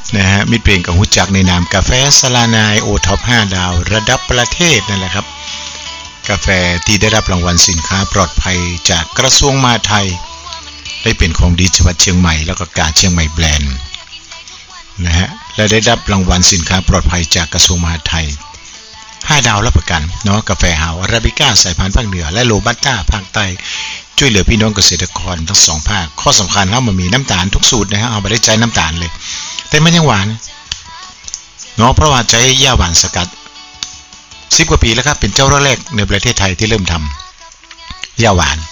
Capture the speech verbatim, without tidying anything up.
นะฮะมิตรเพลงกับหูจักในนามกาแฟสลานายโอท็อปห้าดาวระดับประเทศนั่นแหละครับกาแฟที่ได้รับรางวัลสินค้าปลอดภัยจากกระทรวงมหาดไทยได้เป็นของดีจังหวัดเชียงใหม่แล้วก็กาเชียงใหม่แบรนด์นะฮะและได้รับรางวัลสินค้าปลอดภัยจากกระทรวงมหาดไทยห้าดาวรับประกันเนาะกาแฟฮาวอาราบิก้าสายพันธุ์ภาคเหนือและโรบัสต้าภาคใต้ช่วยเหลือพี่น้องเกษตรกรทั้งสองภาคข้อสำคัญเฮามันมีน้ำตาลทุกสูตรนะฮะเอาไม่ได้ใจน้ำตาลเลยแต่มันยังหวานเนาะเพราะว่าใช้หญ้าหวานสกัดสิบกว่าปีแล้วครับเป็นเจ้าแรกในประเทศไทยที่เริ่มทำหญ้าหวาน